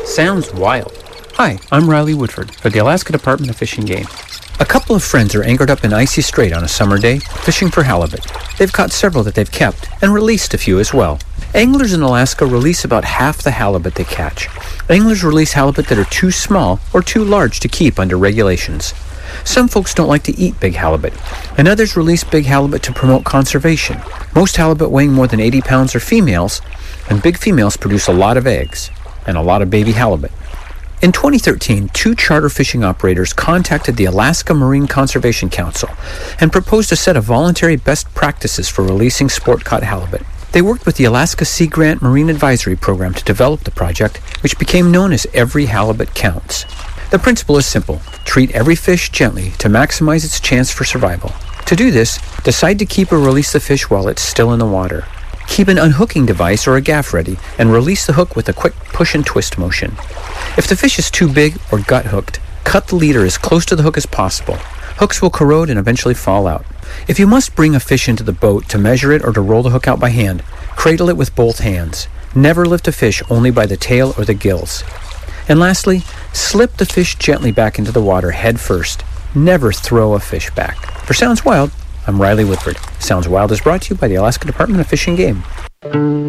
Sounds wild. Hi, I'm Riley Woodford for the Alaska Department of Fish and Game. A couple of friends are anchored up in Icy Strait on a summer day, fishing for halibut. They've caught several that they've kept, and released a few as well. Anglers in Alaska release about half the halibut they catch. Anglers release halibut that are too small or too large to keep under regulations. Some folks don't like to eat big halibut, and others release big halibut to promote conservation. Most halibut weighing more than 80 pounds are females, and big females produce a lot of eggs and a lot of baby halibut. In 2013, 2 charter fishing operators contacted the Alaska Marine Conservation Council and proposed a set of voluntary best practices for releasing sport-caught halibut. They worked with the Alaska Sea Grant Marine Advisory Program to develop the project, which became known as Every Halibut Counts. The principle is simple. Treat every fish gently to maximize its chance for survival. To do this, decide to keep or release the fish while it's still in the water. Keep an unhooking device or a gaff ready and release the hook with a quick push and twist motion. If the fish is too big or gut hooked, cut the leader as close to the hook as possible. Hooks will corrode and eventually fall out. If you must bring a fish into the boat to measure it or to roll the hook out by hand, cradle it with both hands. Never lift a fish only by the tail or the gills. And lastly, slip the fish gently back into the water head first. Never throw a fish back. For Sounds Wild, I'm Riley Woodford. Sounds Wild is brought to you by the Alaska Department of Fish and Game.